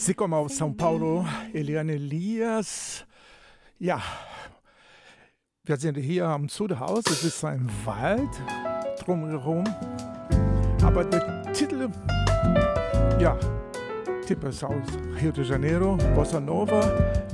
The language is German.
Sie kommen aus São Paulo, Eliane Elias. Ja, wir sind hier am Zuderhaus. Es ist ein Wald drumherum. Aber der Titel, ja, Typ ist aus Rio de Janeiro, Bossa Nova.